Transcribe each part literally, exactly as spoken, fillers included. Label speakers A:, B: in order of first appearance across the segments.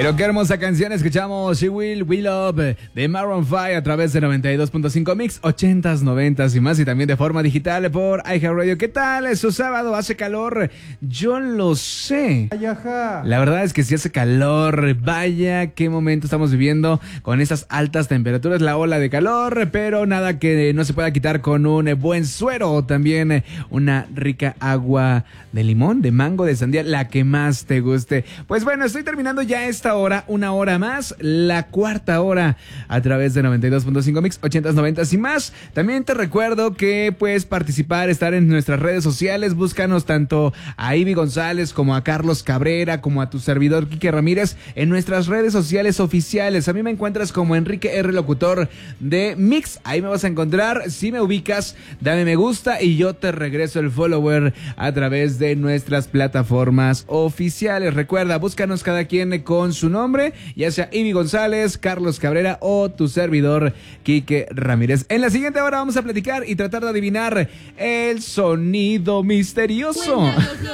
A: Pero qué hermosa canción escuchamos, She Will, We Love, de Maroon cinco a través de noventa y dos punto cinco Mix, ochentas, noventas y más, y también de forma digital por iHeartRadio. ¿Qué tal? Es su sábado, hace calor, yo lo sé. La verdad es que sí hace calor, vaya qué momento estamos viviendo con estas altas temperaturas, la ola de calor, pero nada que no se pueda quitar con un buen suero o también una rica agua de limón, de mango, de sandía, la que más te guste. Pues bueno, estoy terminando ya esta hora, una hora más, la cuarta hora a través de noventa y dos punto cinco Mix, ochentas, noventas y más. También te recuerdo que puedes participar, estar en nuestras redes sociales, búscanos tanto a Ivy González como a Carlos Cabrera, como a tu servidor Quique Ramírez en nuestras redes sociales oficiales. A mí me encuentras como Enrique R. Locutor de Mix, ahí me vas a encontrar. Si me ubicas, dame me gusta y yo te regreso el follower a través de nuestras plataformas oficiales. Recuerda, búscanos cada quien con su nombre, ya sea Ivy González, Carlos Cabrera o tu servidor Quique Ramírez. En la siguiente hora vamos a platicar y tratar de adivinar el sonido misterioso.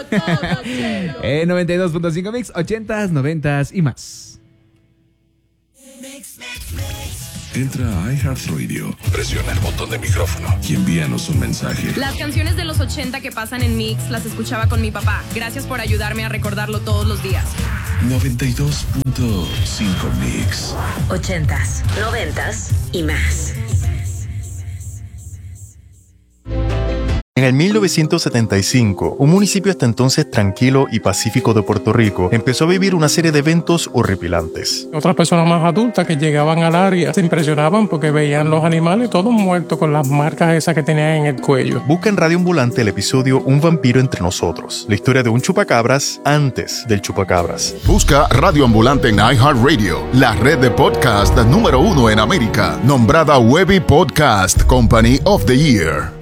A: En noventa y dos punto cinco Mix, ochentas, noventas y más.
B: Entra a iHeartRadio, presiona el botón de micrófono y envíanos un mensaje.
C: Las canciones de los ochenta que pasan en Mix las escuchaba con mi papá. Gracias por ayudarme a recordarlo todos los días.
B: noventa y dos punto cinco Mix.
D: Ochentas, noventas y más.
E: En el mil novecientos setenta y cinco, un municipio hasta entonces tranquilo y pacífico de Puerto Rico empezó a vivir una serie de eventos horripilantes.
F: Otras personas más adultas que llegaban al área se impresionaban porque veían los animales todos muertos con las marcas esas que tenían en el cuello.
E: Busca en Radio Ambulante el episodio Un vampiro entre nosotros, la historia de un chupacabras antes del chupacabras.
G: Busca Radio Ambulante en iHeartRadio, la red de podcast número uno en América, nombrada Webby Podcast Company of the Year.